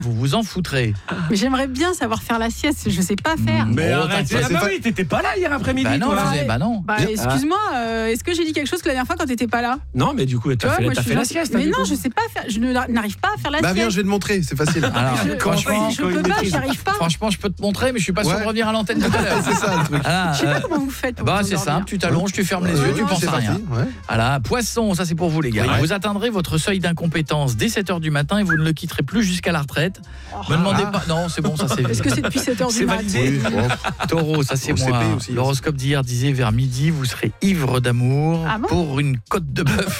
vous vous en foutrez. Mais j'aimerais bien savoir faire la sieste, je sais pas faire. Mais Oh, arrête, t'inquiète. oui, t'étais pas là hier après-midi, Bah non, toi. Bah, excuse-moi, est-ce que j'ai dit quelque chose que la dernière fois quand t'étais pas là? Non, mais du coup, t'as moi, fait la sieste. Mais non, je sais pas faire, je n'arrive pas à faire la Bah sieste. viens, je vais te montrer, c'est facile. Alors, franchement, je peux pas, j'y arrive pas. franchement, je peux te montrer, mais je suis pas sûr de Ouais. revenir à l'antenne tout à l'heure. C'est ça le truc. Voilà, Je sais pas comment vous faites pour bah vous c'est endormir. simple, tu t'allonges, tu fermes les yeux, tu Ouais, penses c'est à rien. parti, ouais. Voilà, poisson, ça c'est pour vous les gars. Ouais. Vous atteindrez votre seuil d'incompétence dès 7h du matin et vous ne le quitterez plus jusqu'à la retraite. Me demandez pas. Non, c'est bon, ça c'est. Est-ce que c'est depuis 7h du matin? validé. Oui, bon. Taureau, ça c'est On s'est moi. payé aussi. L'horoscope d'hier disait vers midi, vous serez ivre d'amour Ah bon pour une côte de bœuf.